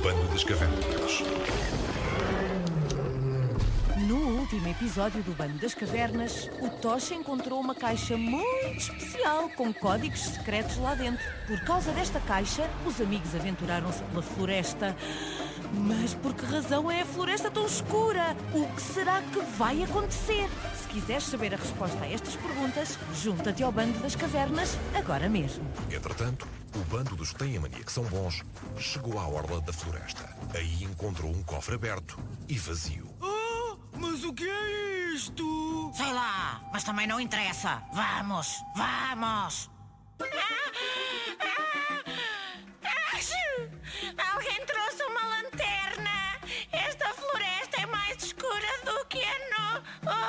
Bando das Cavernas. No último episódio do Bando das Cavernas, o Tocha encontrou uma caixa muito especial com códigos secretos lá dentro. Por causa desta caixa, os amigos aventuraram-se pela floresta. Mas por que razão é a floresta tão escura? O que será que vai acontecer? Se quiseres saber a resposta a estas perguntas, junta-te ao Bando das Cavernas agora mesmo. Entretanto, o bando dos que têm a mania que são bons chegou à orla da floresta. Aí encontrou um cofre aberto e vazio. Mas o que é isto? Sei lá, mas também não interessa. Vamos, vamos! Alguém trouxe uma lanterna. Esta floresta é mais escura do que a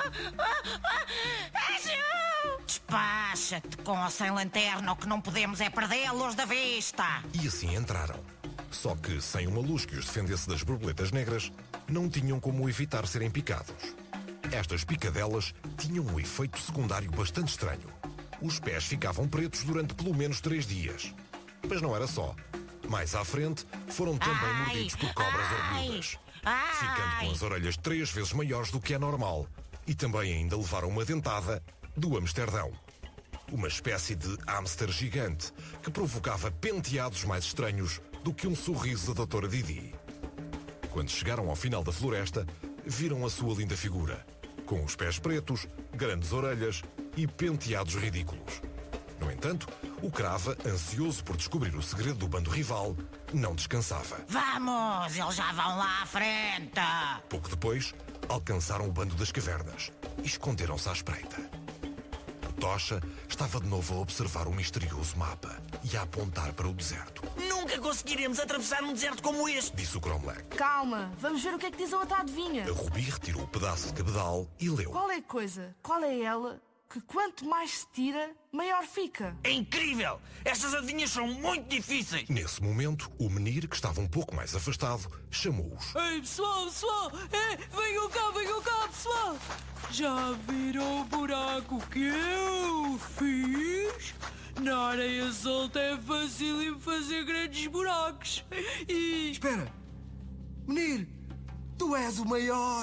Despacha-te com ou sem lanterna. O que não podemos é perdê-los da vista. E assim entraram. Só que, sem uma luz que os defendesse das borboletas negras, não tinham como evitar serem picados. Estas picadelas tinham um efeito secundário bastante estranho. Os pés ficavam pretos durante pelo menos 3 dias. Mas não era só. Mais à frente, foram também mordidos por cobras orelhudas, ficando com as orelhas 3 vezes maiores do que é normal. E também ainda levaram uma dentada do Amsterdão. Uma espécie de hamster gigante que provocava penteados mais estranhos do que um sorriso da doutora Didi. Quando chegaram ao final da floresta, viram a sua linda figura, com os pés pretos, grandes orelhas e penteados ridículos. No entanto, o Crava, ansioso por descobrir o segredo do bando rival, não descansava. Vamos, eles já vão lá à frente. Pouco depois, alcançaram o Bando das Cavernas e esconderam-se à espreita. O Tocha estava de novo a observar o misterioso mapa e a apontar para o deserto. Nunca conseguiremos atravessar um deserto como este. Disse o Cromlech. Calma, vamos ver o que é que diz a outra adivinha. A Rubi retirou o pedaço de cabedal e leu. Qual é a coisa? Qual é ela que quanto mais se tira, maior fica? É incrível! Estas adivinhas são muito difíceis. Nesse momento, o Menir, que estava um pouco mais afastado, chamou-os. Ei, pessoal! Venham cá, pessoal! Já viram o buraco que eu fiz? Na areia solta é fácil fazer grandes buracos. E... Espera! Menir, tu és o maior!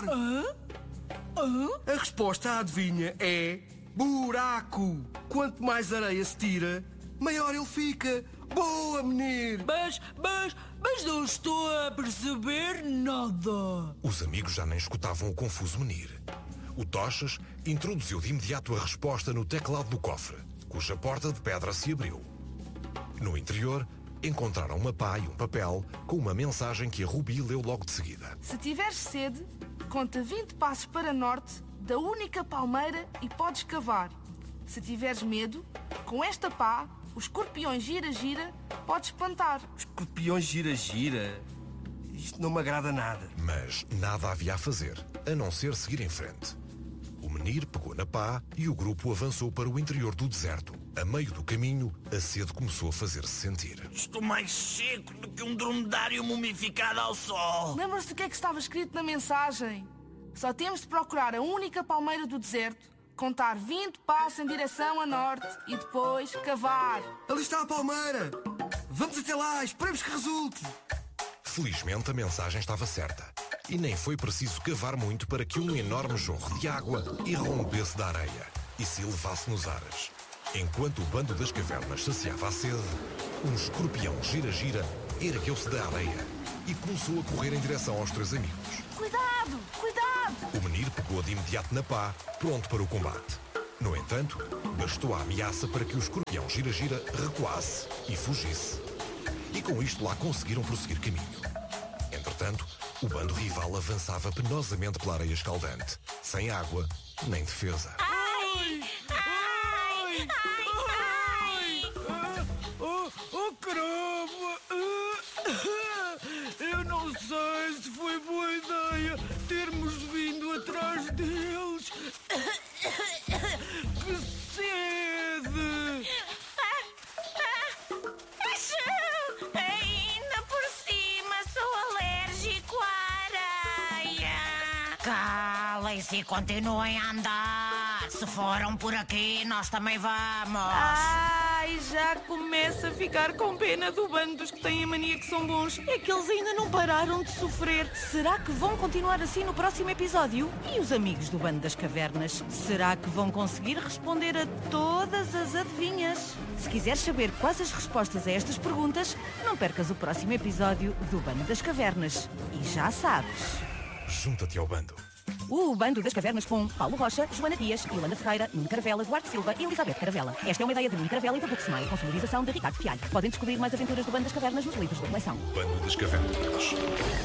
A resposta à adivinha é... buraco! Quanto mais areia se tira, maior ele fica. Boa, Menir! Mas não estou a perceber nada. Os amigos já nem escutavam o confuso Menir. O Tochas introduziu de imediato a resposta no teclado do cofre, cuja porta de pedra se abriu. No interior, encontraram uma pá e um papel com uma mensagem que a Rubi leu logo de seguida. Se tiveres sede, conta 20 passos para norte da única palmeira e podes cavar. Se tiveres medo, com esta pá, os escorpiões gira-gira, podes espantar. Escorpiões gira-gira? Isto não me agrada nada. Mas nada havia a fazer, a não ser seguir em frente. O Menir pegou na pá e o grupo avançou para o interior do deserto. A meio do caminho, a sede começou a fazer-se sentir. Estou mais seco do que um dromedário mumificado ao sol. Lembram-se do que é que estava escrito na mensagem? Só temos de procurar a única palmeira do deserto, contar 20 passos em direção a norte e depois cavar. Ali está a palmeira! Vamos até lá, esperemos que resulte! Felizmente a mensagem estava certa. E nem foi preciso cavar muito para que um enorme jorro de água irrompesse da areia e se elevasse nos ares. Enquanto o Bando das Cavernas saciava a sede, um escorpião gira-gira ergueu-se da areia e começou a correr em direção aos 3 amigos. Cuidado! Cuidado! O Menir pegou de imediato na pá, pronto para o combate. No entanto, bastou a ameaça para que o escorpião gira-gira recuasse e fugisse. E com isto lá conseguiram prosseguir caminho. Entretanto, o bando rival avançava penosamente pela areia escaldante, sem água nem defesa. Caramba! Eu não sei se foi boa ideia termos vindo atrás deles. Que sede! Ainda por cima sou alérgico à areia. Calem-se e continuem a andar. Se foram por aqui, nós também vamos. Ai, já começo a ficar com pena do bando dos que têm a mania que são bons. É que eles ainda não pararam de sofrer. Será que vão continuar assim no próximo episódio? E os amigos do Bando das Cavernas? Será que vão conseguir responder a todas as adivinhas? Se quiseres saber quais as respostas a estas perguntas, não percas o próximo episódio do Bando das Cavernas. E já sabes... Junta-te ao bando. O Bando das Cavernas com Paulo Rocha, Joana Dias, Yolanda Ferreira, Nuno Caravela, Duarte Silva e Elizabeth Caravela. Esta é uma ideia de Nuno Caravela e da Booksmile, com sonorização de Ricardo Fialho. Podem descobrir mais aventuras do Bando das Cavernas nos livros da coleção. Bando das Cavernas.